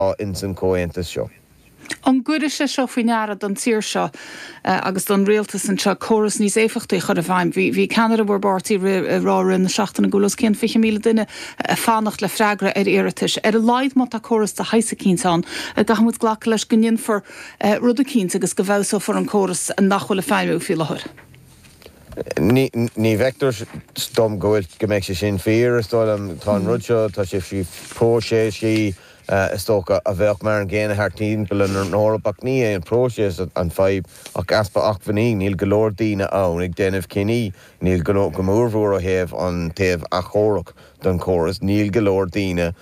in san cóantas seo. An gcuide sé seo faoineara don tír seo agus don réaltas an seo choras níos éfachtaí chud a bhaim. Bhí Canada bhar bartaí rára na seachtainna gulas cén 50 míle duine fánacht le freigra ar éiritis. Ar a leid má tá choras de heisa cíntáin a gahamúd ghlacha leis gonnean for rud a cínta agus go bhheá for an choras a nachhfuil a féimú fi lethir. Ní vector stom gohfuil go méid sé sin fear stálam tá an rud seo tá sé sí prósé sí Stoka a bheith mar an ggéine hartín be an Norrach ní an próses an feib ach aspa ach fanní níl golóir dína ann ag déanamh cinní níl gomúrhúr a héamh an taobh a chórach don choras níl golóir dína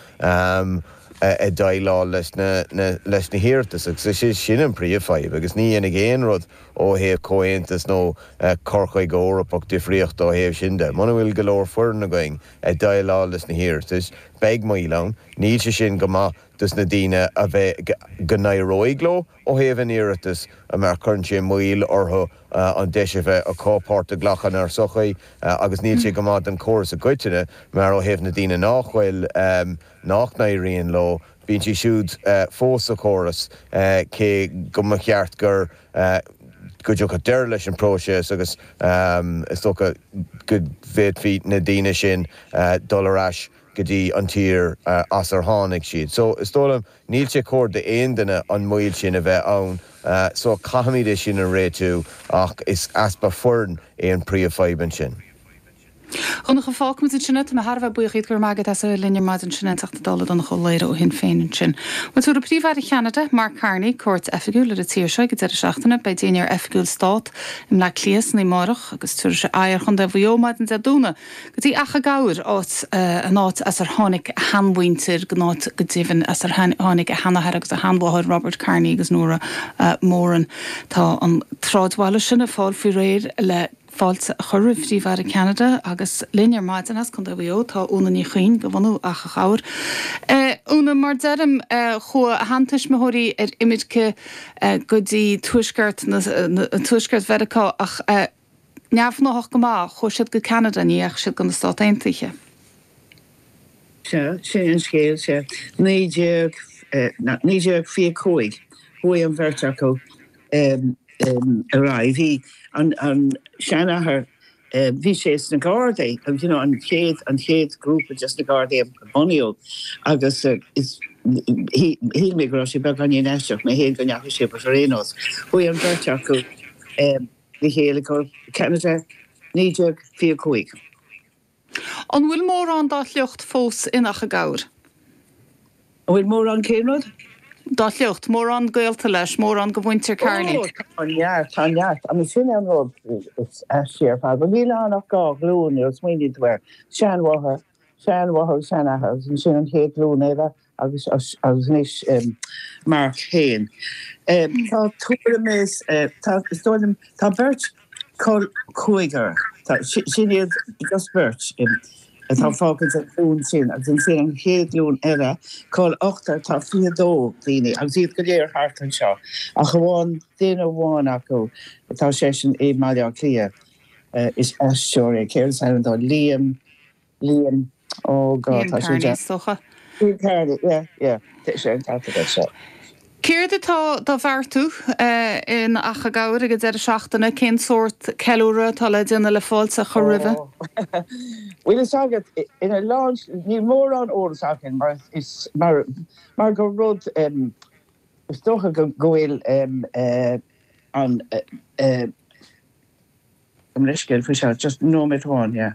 a dailá leis na hiirtas ag sé sin an príomh feib agus ní ana géan rud ó héamh cóantas nó corchaig Eorpach difriocht ó héamh sin de. Mana bhfuil golóir fuair na going a dailá leis na hiirtas beag mailán, níl sé sin go maith dus na daoine a bheith go nairóigló ó héamh an iiritas a mar chun sé muil orthu an deise bheith a cápáirta glachan ar sochaí agus níl sé go maith an choras a goiteine mar ó héamh na daoine nachhfuil nach nairíonn lo bíonn sí siúd fós a choras cé go mo cheart gur go dtí go deir leis an próses agus is tócha go bhéad fí na daoine sin dul arás go dtí an tír as ar tháinig siad. So is tólam níl sé cóir de aon duine an muil sin a bheith ann so caiimiid sin an réitú ach is aspa fuirn éon príomh feiban sin. Chuna go fág mu sinna me Harbh buíad gur magad as linne maid an sinna teachta dal an cho léire ó hin féin sin. Mu tú a príomhhar Canada, Mark Carney, cuat effigiúil a tíir seo go de seachtainna bei déanaar effigiúil stát im le clías ní marach agus tuair sé air chun de bhíomaid an de dúna. Go dtí acha gair áit an áit as ar tháinig hanmhaintir gnáit go dtíhann as ar tháinig a hanathair agus a hanmhathir Robert Carney agus Nóra Móran tá an trádháile sinna fáil fí réir le fáilte choribh príomhhar Canada agus línear maidin as chun bhío tá úna ní chuoin go bhhanú acha chair. Úna mar deirm chu hantais mothirí ar imiidce go dtí tuaisceart bheadachá ach neamhnách go má chu siad go Canada níoch siad go na Stát Aontaithe. sé an scéal sé níideag fí cóig bhui an bhirteach go arrive hí an seanachar bhí sé na Gardaí an chéad grúpa just na Gardaí bonio agus hí mé go sé be gan neisteach na héad ganneachcha sé par rénos. Bhui an bhirteach go bhí chéala go Canada níideag fí cóig. An bhfuil mór an dá leocht fós inach a gair? Bhfuil mór an céanúd? Dá leocht, mór an gaolta leis, mór an go bhaintear Carney. Táneart, am sin an rud is séar fá, go bhí lánach gá glún ar smaoiní dúir seanmhathair seanachas an sin an chéad glún éile agus níos Mark Hain. Tá túra més tá beirt cóigar sin iad just beirt tá fágad a glún sin agus an sin an chéad glún éile cáil 8 tá 5 daoine agus iad go léir hart an seo a bháin déana bháin acu tá sé sin é maiile clia is eisteoir céir san dá Liam ó God tá sé socha. sé an tá se. Céirde tá bhartú in acha gair go de seachtainna cén sort ceúra tá le déanana le fáilte chu ribh. Bhfuil is agad ina lá ní mór an óras acinn mar go rud is dócha go bhfuil an leiscéil fa se just nóméháin, yeah.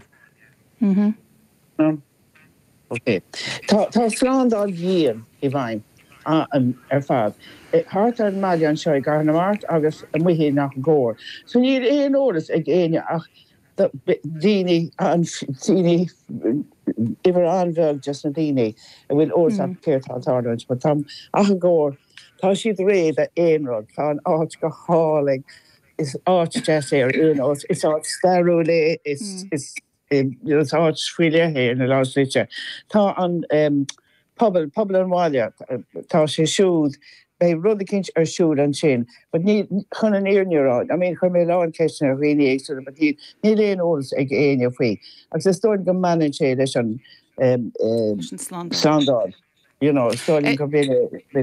Okay. Tá sláán díon I bhaim ar fad. Thart an maiile seo gar na mát agus a muhé nach ggóir. So níl éon óras ag éine ach daoine an tíine ibar anbheag just na daoine a bhfuil óras an céirtátáid, but tá ach an ggóir tá siad réad a éonrod tá an áit go hálaigh is áit de ar éon is áit starúla is áit sfuile héir na láiste. Tá an pobl an bháile tá sé siúd bei rud a cinint ar siúd an sin, but ní chun an éarneráid. I mean chun mé lá an ceisna a réine éagsúla, but ní léon óras ag éine faoi. Agus is dóir go manage leis an slandáil. Stalin go